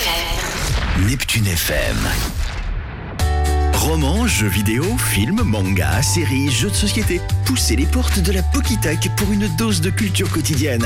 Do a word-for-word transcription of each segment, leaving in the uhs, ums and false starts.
F M. Neptune F M. Romans, jeux vidéo, films, mangas, séries, jeux de société. Poussez les portes de la Pokitech pour une dose de culture quotidienne.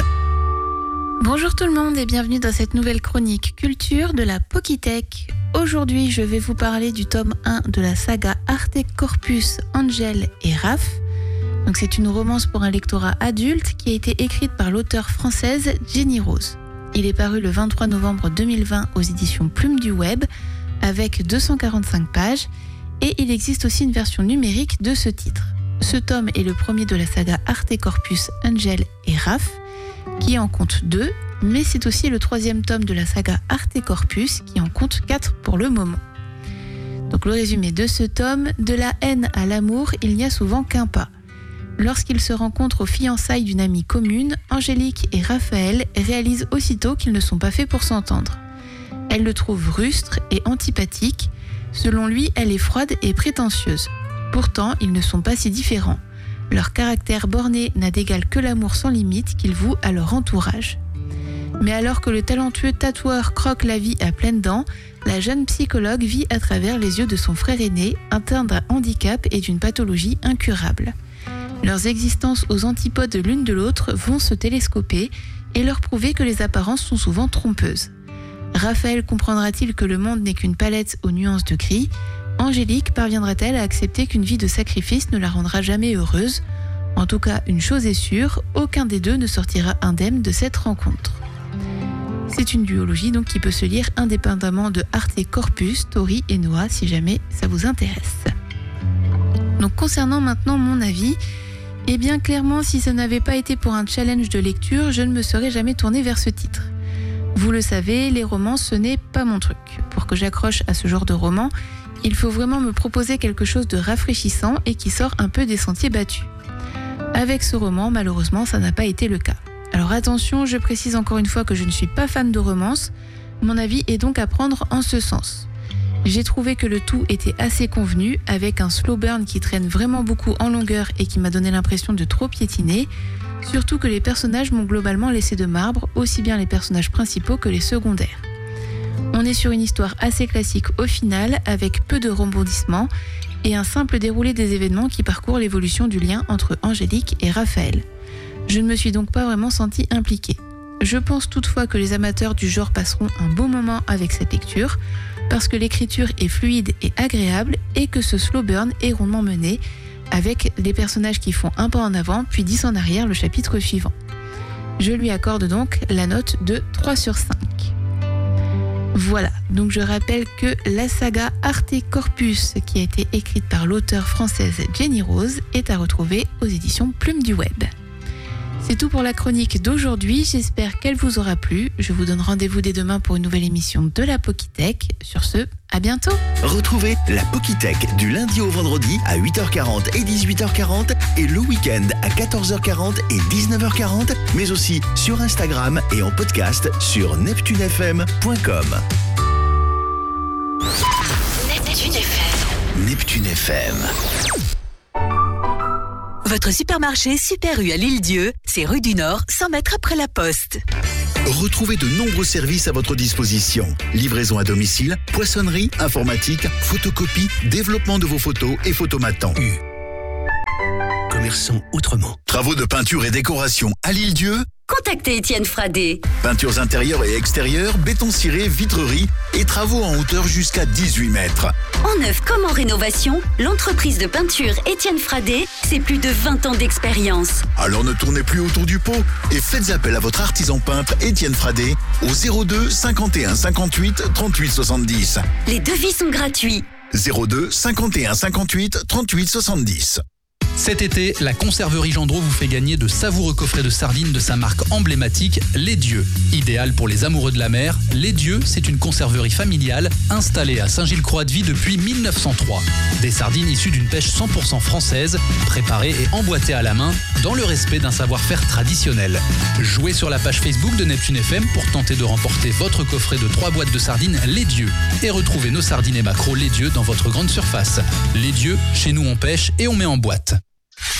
Bonjour tout le monde et bienvenue dans cette nouvelle chronique culture de la Pokitech. Aujourd'hui, je vais vous parler du tome un de la saga Arte Corpus, Angel et Raph. Donc c'est une romance pour un lectorat adulte qui a été écrite par l'auteure française Jenny Rose. Il est paru le vingt-trois novembre deux mille vingt aux éditions Plume du Web avec deux cent quarante-cinq pages et il existe aussi une version numérique de ce titre. Ce tome est le premier de la saga Arte Corpus, Angel et Raph qui en compte deux, mais c'est aussi le troisième tome de la saga Arte Corpus qui en compte quatre pour le moment. Donc le résumé de ce tome, de la haine à l'amour, il n'y a souvent qu'un pas. Lorsqu'ils se rencontrent aux fiançailles d'une amie commune, Angélique et Raphaël réalisent aussitôt qu'ils ne sont pas faits pour s'entendre. Elle le trouve rustre et antipathique. Selon lui, elle est froide et prétentieuse. Pourtant, ils ne sont pas si différents. Leur caractère borné n'a d'égal que l'amour sans limite qu'ils vouent à leur entourage. Mais alors que le talentueux tatoueur croque la vie à pleines dents, la jeune psychologue vit à travers les yeux de son frère aîné, atteint d'un handicap et d'une pathologie incurable. Leurs existences aux antipodes l'une de l'autre vont se télescoper et leur prouver que les apparences sont souvent trompeuses. Raphaël comprendra-t-il que le monde n'est qu'une palette aux nuances de gris ? Angélique parviendra-t-elle à accepter qu'une vie de sacrifice ne la rendra jamais heureuse ? En tout cas, une chose est sûre, aucun des deux ne sortira indemne de cette rencontre. C'est une duologie donc qui peut se lire indépendamment de Arte Corpus, Tori et Noah si jamais ça vous intéresse. Donc concernant maintenant mon avis, eh bien clairement si ça n'avait pas été pour un challenge de lecture, je ne me serais jamais tournée vers ce titre. Vous le savez, les romans ce n'est pas mon truc. Pour que j'accroche à ce genre de roman, il faut vraiment me proposer quelque chose de rafraîchissant et qui sort un peu des sentiers battus. Avec ce roman, malheureusement, ça n'a pas été le cas. Alors attention, je précise encore une fois que je ne suis pas fan de romance, mon avis est donc à prendre en ce sens. J'ai trouvé que le tout était assez convenu, avec un slow burn qui traîne vraiment beaucoup en longueur et qui m'a donné l'impression de trop piétiner, surtout que les personnages m'ont globalement laissé de marbre, aussi bien les personnages principaux que les secondaires. On est sur une histoire assez classique au final, avec peu de rebondissements, et un simple déroulé des événements qui parcourt l'évolution du lien entre Angélique et Raphaël. Je ne me suis donc pas vraiment sentie impliquée. Je pense toutefois que les amateurs du genre passeront un beau moment avec cette lecture, parce que l'écriture est fluide et agréable et que ce slow burn est rondement mené, avec des personnages qui font un pas en avant puis dix en arrière le chapitre suivant. Je lui accorde donc la note de trois sur cinq. Voilà, donc je rappelle que la saga Arte Corpus, qui a été écrite par l'auteure française Jenny Rose, est à retrouver aux éditions Plume du Web. C'est tout pour la chronique d'aujourd'hui, j'espère qu'elle vous aura plu. Je vous donne rendez-vous dès demain pour une nouvelle émission de la Pokitech. Sur ce, à bientôt. Retrouvez la Pokitech du lundi au vendredi à huit heures quarante et dix-huit heures quarante et le week-end à quatorze heures quarante et dix-neuf heures quarante, mais aussi sur Instagram et en podcast sur neptune f m point com. Neptune F M. Neptune F M. Votre supermarché Super U à l'Île-Dieu, c'est rue du Nord, cent mètres après la Poste. Retrouvez de nombreux services à votre disposition. Livraison à domicile, poissonnerie, informatique, photocopie, développement de vos photos et photomatants. U. Commerçant autrement. Travaux de peinture et décoration à l'Île-Dieu. Contactez Étienne Fradé. Peintures intérieures et extérieures, béton ciré, vitrerie et travaux en hauteur jusqu'à dix-huit mètres. En neuf comme en rénovation, l'entreprise de peinture Étienne Fradé, c'est plus de vingt ans d'expérience. Alors ne tournez plus autour du pot et faites appel à votre artisan peintre Étienne Fradé au zéro deux cinquante et un cinquante-huit trente-huit soixante-dix. Les devis sont gratuits. zéro deux cinquante et un cinquante-huit trente-huit soixante-dix. Cet été, la conserverie Gendreau vous fait gagner de savoureux coffrets de sardines de sa marque emblématique, Les Dieux. Idéal pour les amoureux de la mer, Les Dieux, c'est une conserverie familiale installée à Saint-Gilles-Croix-de-Vie depuis mille neuf cent trois. Des sardines issues d'une pêche cent pour cent française, préparées et emboîtées à la main, dans le respect d'un savoir-faire traditionnel. Jouez sur la page Facebook de Neptune F M pour tenter de remporter votre coffret de trois boîtes de sardines Les Dieux. Et retrouvez nos sardines et maquereaux Les Dieux dans votre grande surface. Les Dieux, chez nous on pêche et on met en boîte.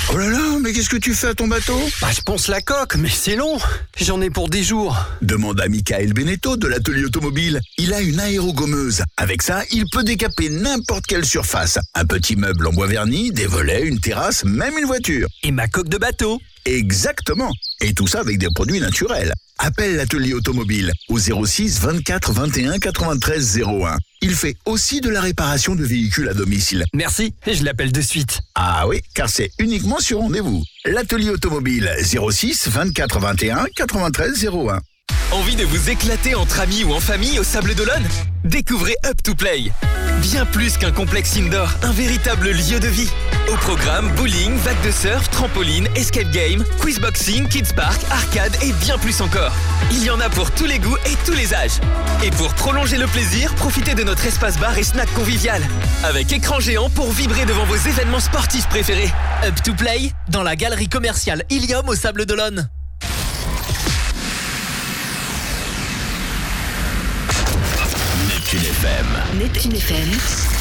Oh là là, mais qu'est-ce que tu fais à ton bateau? Bah, je ponce la coque, mais c'est long. J'en ai pour des jours. Demande à Michael Beneteau de l'atelier automobile. Il a une aérogommeuse. Avec ça, il peut décaper n'importe quelle surface. Un petit meuble en bois verni, des volets, une terrasse, même une voiture. Et ma coque de bateau. Exactement. Et tout ça avec des produits naturels. Appelle l'atelier automobile au zéro six vingt-quatre vingt et un quatre-vingt-treize zéro un. Il fait aussi de la réparation de véhicules à domicile. Merci, je l'appelle de suite. Ah oui, car c'est uniquement sur rendez-vous. L'atelier automobile zéro six vingt-quatre vingt et un quatre-vingt-treize zéro un. Envie de vous éclater entre amis ou en famille au Sable d'Olonne? Découvrez Up to Play. Bien plus qu'un complexe indoor, un véritable lieu de vie. Au programme, bowling, vague de surf, trampoline, escape game, quiz boxing, kids park, arcade et bien plus encore. Il y en a pour tous les goûts et tous les âges. Et pour prolonger le plaisir, profitez de notre espace bar et snack convivial. Avec écran géant pour vibrer devant vos événements sportifs préférés. Up to Play, dans la galerie commerciale Ilium au Sable d'Olonne. Neptune F M. Neptune F M.